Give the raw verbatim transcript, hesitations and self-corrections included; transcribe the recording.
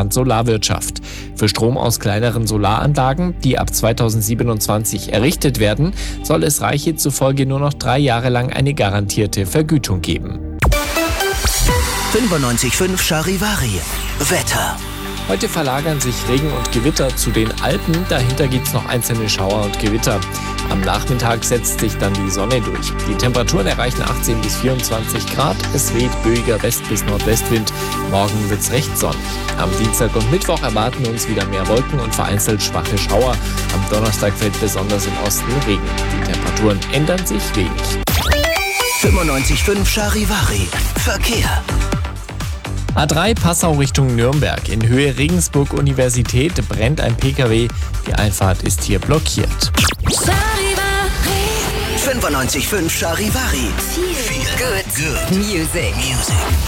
Verband Solarwirtschaft. Für Strom aus kleineren Solaranlagen, die ab zweitausendsiebenundzwanzig errichtet werden, soll es Reiche zufolge nur noch drei Jahre lang eine garantierte Vergütung geben. fünfundneunzig Komma fünf Charivari. Wetter. Heute verlagern sich Regen und Gewitter zu den Alpen, dahinter gibt es noch einzelne Schauer und Gewitter. Am Nachmittag setzt sich dann die Sonne durch. Die Temperaturen erreichen achtzehn bis vierundzwanzig Grad, es weht böiger West- bis Nordwestwind, morgen wird es recht sonnig. Am Dienstag und Mittwoch erwarten uns wieder mehr Wolken und vereinzelt schwache Schauer. Am Donnerstag fällt besonders im Osten Regen. Die Temperaturen ändern sich wenig. fünfundneunzig Komma fünf Charivari. Verkehr. A drei Passau Richtung Nürnberg. In Höhe Regensburg-Universität brennt ein Pkw. Die Einfahrt ist hier blockiert. fünfundneunzig Komma fünf Charivari. Feel good. Good. Music. Music.